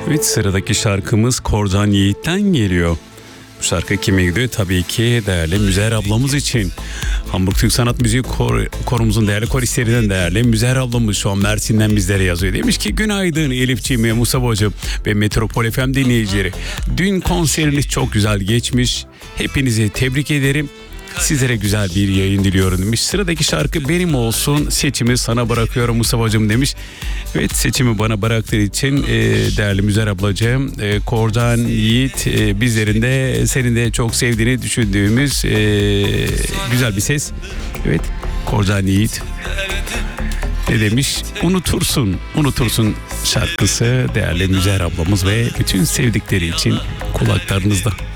Evet, sıradaki şarkımız Korcan Yiğit'ten geliyor. Bu şarkı kime gidiyor? Tabii ki değerli Müzeyyer ablamız için. Hamburg Türk Sanat Müziği Korumuzun değerli koristlerinden değerli Müzeyyer ablamız şu an Mersin'den bizlere yazıyor. Demiş ki günaydın Elifciğim ve Musa hocam ve Metropol FM dinleyicileri. Dün konseriniz çok güzel geçmiş. Hepinizi tebrik ederim. Sizlere güzel bir yayın diliyorum demiş. Sıradaki şarkı benim olsun. Seçimi sana bırakıyorum Musa hocam demiş. Evet, seçimi bana bıraktığı için değerli Müzer ablacığım, Korcan Yiğit, bizlerin de senin de çok sevdiğini düşündüğümüz güzel bir ses. Evet, Korcan Yiğit ne demiş? Unutursun şarkısı değerli Müzer ablamız ve bütün sevdikleri için kulaklarınızda.